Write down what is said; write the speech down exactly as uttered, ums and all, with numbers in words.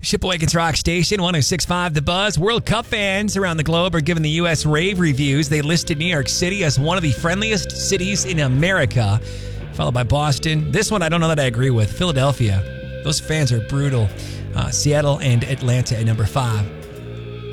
Shipawakens Rock Station, one oh six point five The Buzz. World Cup fans around the globe are giving the U S rave reviews. They listed New York City as one of the friendliest cities in America, followed by Boston. This one I don't know that I agree with. Philadelphia. Those fans are brutal. Uh, Seattle and Atlanta at number five.